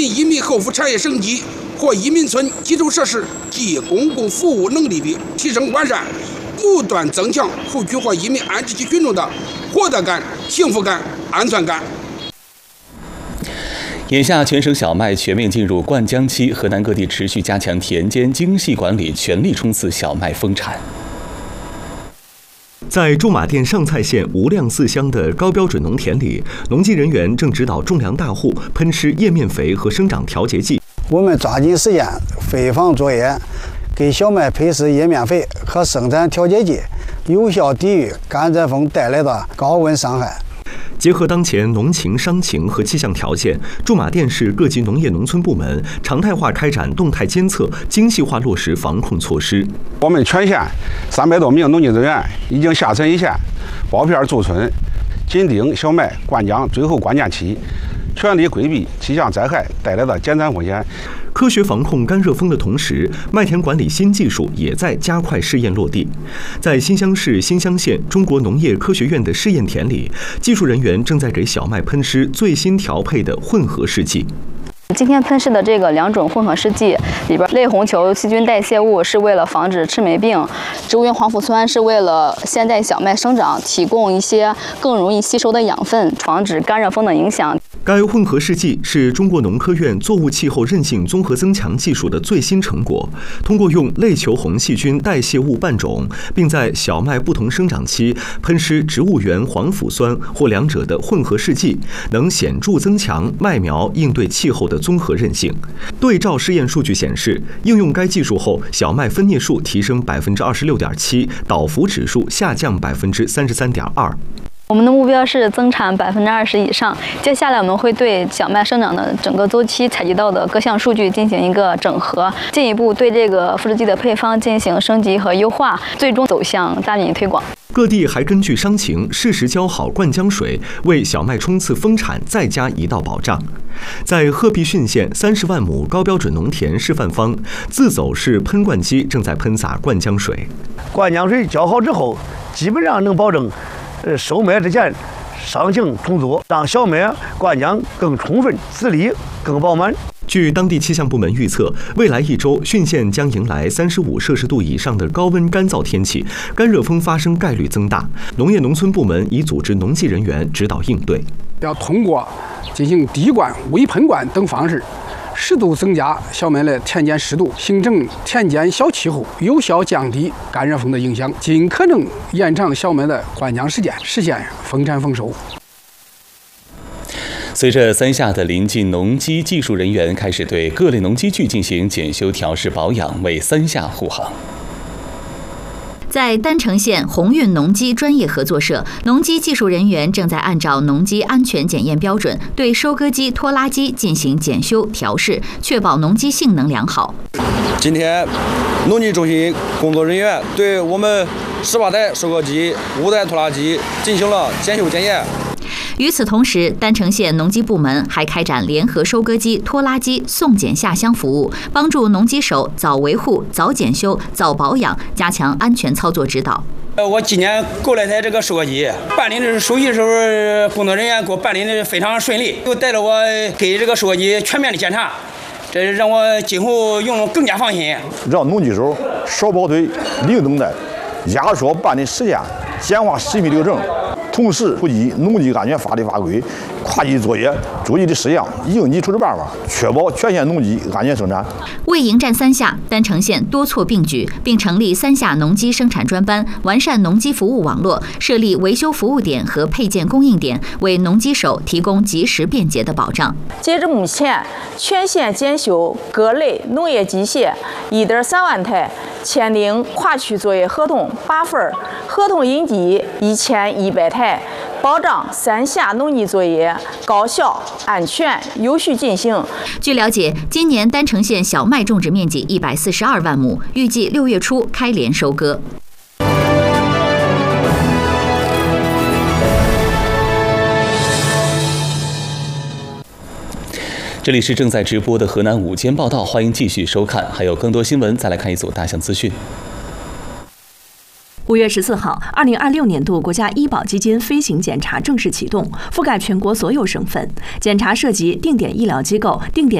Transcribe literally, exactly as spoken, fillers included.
民移民后复产业升级和移民村基础设施及公共服务能力的提升完善，不断增强后区和移民安置区群众的获得感、幸福感、安全感。 眼下，全省小麦全面进入灌浆期，河南各地持续加强田间精细管理，全力冲刺小麦丰产。 在驻马店上蔡县无量四乡的高标准农田里，农技人员正指导种粮大户喷施叶面肥和生长调节剂。 我们抓紧时间潍坊作业，给小麦配施叶面肥和生长调节剂，有效抵御干燥风带来的高温伤害。 结合当前农情、商情和气象条件，驻马店市各级农业农村部门常态化开展动态监测，精细化落实防控措施。 我们全县三百多名农技人员已经下沉一线，包片驻村，紧盯小麦灌浆最后关键期，全力规避气象灾害带来的减产风险。 科学防控干热风的同时，麦田管理新技术也在加快试验落地。在新乡市新乡县中国农业科学院的试验田里，技术人员正在给小麦喷施最新调配的混合试剂。 今天喷施的这个两种混合试剂里边，类红球细菌代谢物是为了防止赤霉病，植物源黄腐酸是为了现在小麦生长提供一些更容易吸收的养分，防止干热风的影响。 该混合试剂是中国农科院作物气候韧性综合增强技术的最新成果。通过用类球红细菌代谢物拌种，并在小麦不同生长期喷施植物源黄腐酸或两者的混合试剂，能显著增强麦苗应对气候的综合韧性。对照试验数据显示，应用该技术后，小麦分蘖数提升百分之二十六点七，倒伏指数下降百分之三十三点二。 我们的目标是增产百分之二十以上。接下来我们会对小麦生长的整个周期采集到的各项数据进行一个整合，进一步对这个复制剂的配方进行升级和优化，最终走向大面积推广。 各地还根据商情适时浇好灌浆水，为小麦冲刺丰产再加一道保障。在鹤壁浚县三十万亩高标准农田示范方，自走式喷灌机正在喷洒灌浆水。 灌浆水浇好之后，基本上能保证呃，收麦之前伤情充足，让小麦灌浆更充分、籽粒更饱满。 据当地气象部门预测，未来一周浚县将迎来三十五摄氏度以上的高温干燥天气，干热风发生概率增大。农业农村部门已组织农技人员指导应对， 要通过进行滴灌、微喷灌等方式，适度增加小麦的田间湿度，形成田间小气候，有效降低干热风的影响，尽可能延长小麦的灌浆时间，实现丰产丰收。 随着三下的临近，农机技术人员开始对各类农机具进行检修、调试、保养，为三下护航。 在丹城县鸿运农机专业合作社，农机技术人员正在按照农机安全检验标准，对收割机、拖拉机进行检修调试，确保农机性能良好。 今天，农技中心工作人员对我们十八台收割机、五台拖拉机进行了检修检验。 与此同时，丹城县农机部门还开展联合收割机、拖拉机送检下乡服务，帮助农机手早维护、早检修、早保养，加强安全操作指导。 呃，我今年购了一台这个收割机，办理的手续的时候，工作人员给我办理的非常顺利，又带着我给这个收割机全面的检查，这让我今后用更加放心。 让农机手少跑腿、零等待，压缩办理时间，简化审批流程。同时普及农机安全法律法规，跨级作业注意的事项，应急处置办法，确保全县农机安全生产。 为迎战三下，丹城县多措并举，并成立三下农机生产专班，完善农机服务网络，设立维修服务点和配件供应点，为农机手提供及时便捷的保障。 截至目前，全县检修各类农业机械一点三万台，签订跨区作业合同八份，合同印机一千一百台。保障三下农机作业高效、安全、有序进行。 据了解，今年丹城县小麦种植面积一百四十二万亩，预计六月初开镰收割。 这里是正在直播的河南午间报道，欢迎继续收看。还有更多新闻，再来看一组大象资讯。 五月十四号，二零二六年度国家医保基金飞行检查正式启动，覆盖全国所有省份。检查涉及定点医疗机构、定点